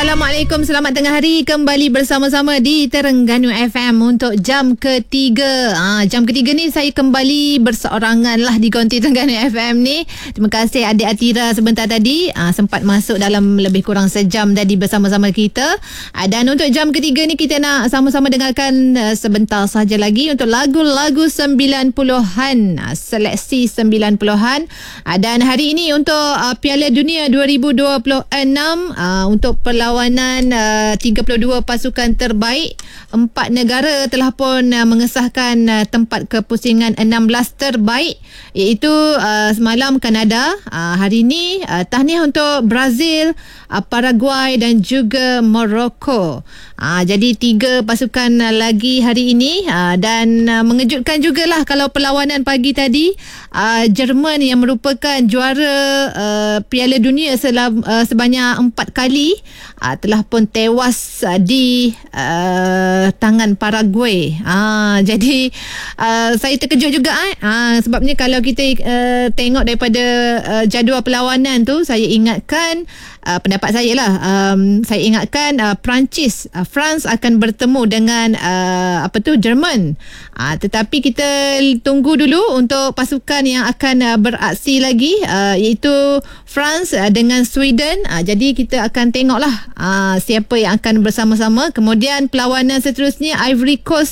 Assalamualaikum, selamat tengah hari. Kembali bersama-sama di Terengganu FM untuk jam ketiga. Jam ketiga ni saya kembali berseorangan lah di Konti Terengganu FM ni. Terima kasih adik Atira sebentar tadi sempat masuk dalam lebih kurang sejam tadi bersama-sama kita. Dan untuk jam ketiga ni kita nak sama-sama dengarkan sebentar saja lagi untuk lagu-lagu 90-an, seleksi 90-an. Dan hari ini untuk Piala Dunia 2026 untuk perlawanan 32 pasukan terbaik, 4 negara telah pun mengesahkan tempat kepusingan 16 terbaik, iaitu semalam Kanada, hari ini tahniah untuk Brazil, Paraguay dan juga Morocco. Jadi 3 pasukan lagi hari ini, dan mengejutkan jugalah kalau perlawanan pagi tadi Jerman yang merupakan juara Piala Dunia sebanyak 4 kali telah pun tewas di tangan Paraguay. Jadi saya terkejut juga sebabnya kalau kita tengok daripada jadual perlawanan tu, saya ingatkan pendapat saya lah, saya ingatkan France akan bertemu dengan Jerman. Tetapi kita tunggu dulu untuk pasukan yang akan beraksi lagi, iaitu France dengan Sweden. Jadi kita akan tengoklah siapa yang akan bersama-sama. Kemudian perlawanan seterusnya Ivory Coast